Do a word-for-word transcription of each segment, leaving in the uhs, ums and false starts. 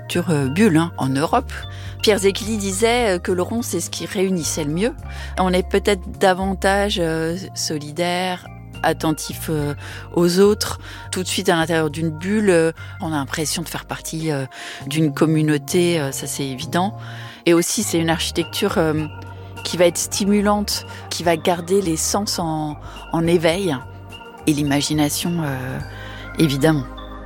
l'architecture euh, bulle hein, en Europe. Pierre Szekely disait que le rond, c'est ce qui réunissait le mieux. On est peut-être davantage euh, solidaire, attentif euh, aux autres. Tout de suite, à l'intérieur d'une bulle, euh, on a l'impression de faire partie euh, d'une communauté, euh, ça c'est évident. Et aussi, c'est une architecture euh, qui va être stimulante, qui va garder les sens en, en éveil et l'imagination, euh, évidemment.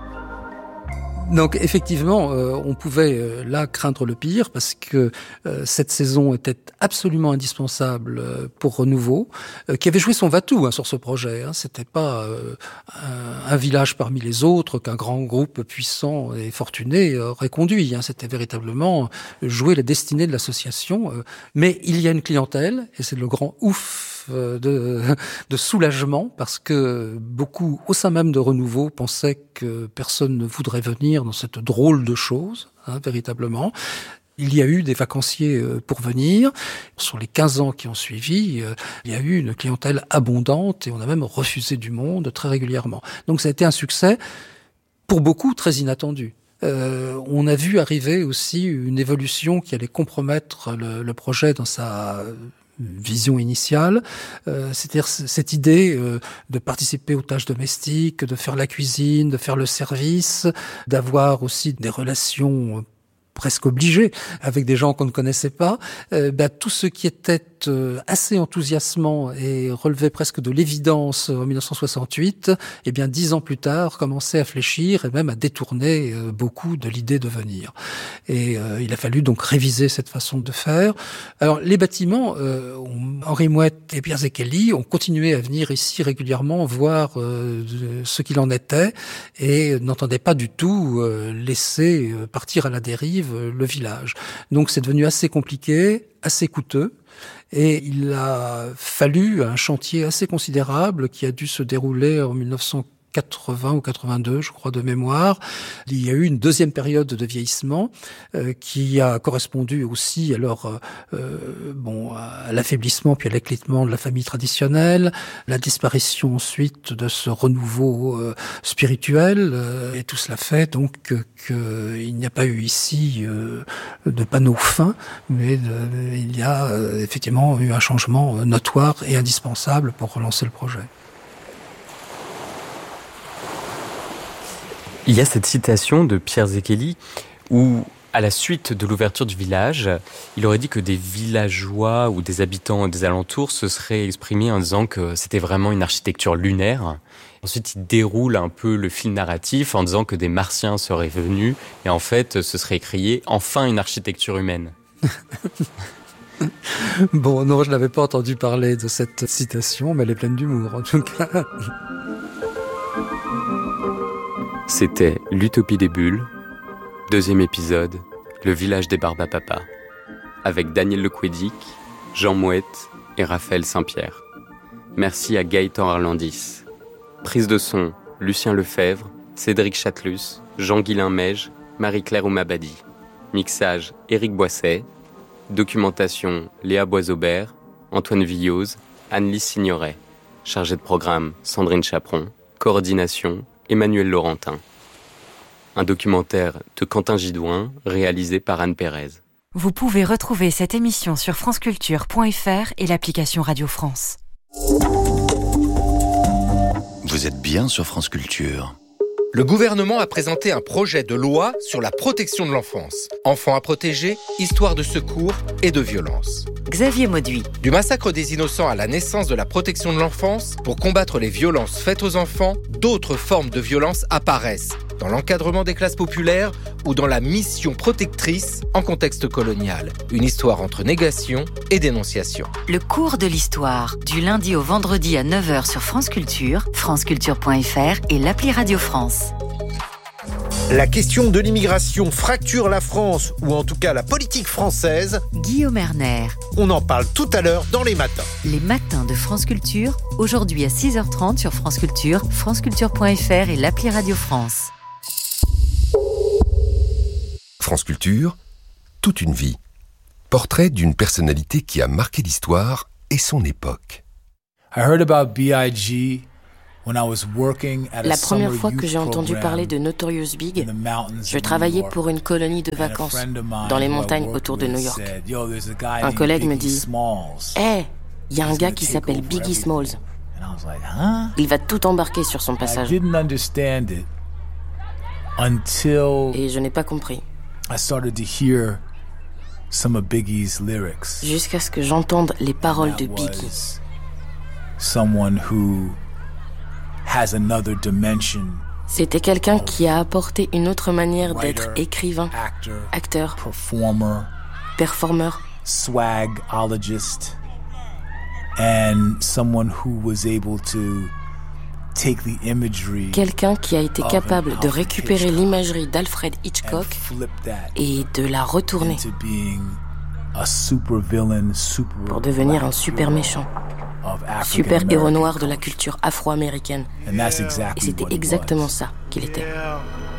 Donc effectivement, euh, on pouvait euh, là craindre le pire parce que euh, cette saison était absolument indispensable euh, pour Renouveau, euh, qui avait joué son va-tout hein, sur ce projet. Hein. C'était pas euh, un, un village parmi les autres qu'un grand groupe puissant et fortuné aurait conduit. Hein. C'était véritablement jouer la destinée de l'association. Euh, mais il y a une clientèle, et c'est le grand ouf De, de soulagement parce que beaucoup au sein même de Renouveau pensaient que personne ne voudrait venir dans cette drôle de chose, hein, véritablement. Il y a eu des vacanciers pour venir. Sur les quinze ans qui ont suivi, il y a eu une clientèle abondante et on a même refusé du monde très régulièrement. Donc ça a été un succès pour beaucoup très inattendu. Euh, on a vu arriver aussi une évolution qui allait compromettre le, le projet dans sa vision initiale, euh, c'est-à-dire cette idée euh, de participer aux tâches domestiques, de faire la cuisine, de faire le service, d'avoir aussi des relations presque obligé avec des gens qu'on ne connaissait pas, euh, bah, tout ce qui était euh, assez enthousiasmant et relevait presque de l'évidence en dix-neuf cent soixante-huit, eh bien dix ans plus tard commençait à fléchir et même à détourner euh, beaucoup de l'idée de venir. Et euh, il a fallu donc réviser cette façon de faire. Alors les bâtiments, euh, Henri Mouette et Pierre Szekely ont continué à venir ici régulièrement voir euh, ce qu'il en était et n'entendaient pas du tout euh, laisser partir à la dérive le village. Donc c'est devenu assez compliqué, assez coûteux, et il a fallu un chantier assez considérable qui a dû se dérouler en dix-neuf cent quatre-vingts ou quatre-vingt-deux, je crois, de mémoire. Il y a eu une deuxième période de vieillissement euh, qui a correspondu aussi alors euh, bon à l'affaiblissement puis à l'éclatement de la famille traditionnelle, la disparition ensuite de ce renouveau euh, spirituel euh, et tout cela fait donc que, que il n'y a pas eu ici euh, de panneaux fins, mais de, il y a euh, effectivement eu un changement notoire et indispensable pour relancer le projet. Il y a cette citation de Pierre Szekely où, à la suite de l'ouverture du village, il aurait dit que des villageois ou des habitants des alentours se seraient exprimés en disant que c'était vraiment une architecture lunaire. Ensuite, il déroule un peu le fil narratif en disant que des Martiens seraient venus et en fait, ce serait crié « Enfin une architecture humaine ». Bon, non, je n'avais pas entendu parler de cette citation, mais elle est pleine d'humour en tout cas. C'était l'Utopie des bulles, deuxième épisode, le village des Barbapapa, avec Daniel Lequédic, Jean Mouette et Raphaël Saint-Pierre. Merci à Gaëtan Arlandis. Prise de son, Lucien Lefebvre, Cédric Chatelus, Jean-Guilain Meige, Marie-Claire Oumabadi. Mixage, Éric Boisset. Documentation, Léa Boisaubert, Antoine Villose, Anne-Lise Signoret. Chargée de programme, Sandrine Chaperon. Coordination, Emmanuel Laurentin. Un documentaire de Quentin Gidouin, réalisé par Anne Pérez. Vous pouvez retrouver cette émission sur franceculture point f r et l'application Radio France. Vous êtes bien sur France Culture. Le gouvernement a présenté un projet de loi sur la protection de l'enfance. Enfants à protéger, histoire de secours et de violence. Xavier Mauduit. Du massacre des innocents à la naissance de la protection de l'enfance, pour combattre les violences faites aux enfants, d'autres formes de violence apparaissent, dans l'encadrement des classes populaires ou dans la mission protectrice en contexte colonial. Une histoire entre négation et dénonciation. Le cours de l'histoire, du lundi au vendredi à neuf heures sur France Culture, franceculture point f r et l'appli Radio France. La question de l'immigration fracture la France, ou en tout cas la politique française. Guillaume Erner. On en parle tout à l'heure dans Les Matins. Les Matins de France Culture, aujourd'hui à six heures trente sur France Culture, franceculture point f r et l'appli Radio France. France Culture, toute une vie. Portrait d'une personnalité qui a marqué l'histoire et son époque. I heard about B I G La première fois que j'ai entendu parler de Notorious Big, je travaillais pour une colonie de vacances dans les montagnes autour de New York. Un collègue me dit « Hey, il y a un gars qui s'appelle Biggie Smalls. Il va tout embarquer sur son passage. » Et je n'ai pas compris. Jusqu'à ce que j'entende les paroles de Biggie. C'était quelqu'un qui a apporté une autre manière d'être écrivain, acteur, performeur, swagologist, and someone who was able to take the imagery. Quelqu'un qui a été capable de récupérer l'imagerie d'Alfred Hitchcock et de la retourner pour devenir un super méchant. Super héros noir de la culture afro-américaine. Et c'était exactement ça qu'il était.